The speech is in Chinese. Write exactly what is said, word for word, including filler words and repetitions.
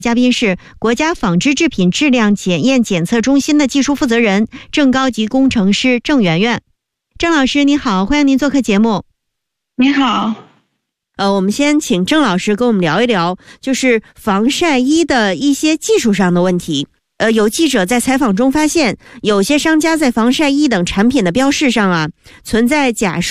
嘉宾是国家纺织制品质量检验检测中心的技术负责人、正高级工程师郑媛媛。郑老师你好，欢迎您做客节目。 你好。 呃，我们先请郑老师跟我们聊一聊，就是防晒衣的一些技术上的问题。呃，有记者在采访中发现，有些商家在防晒衣等产品的标示上啊，存在假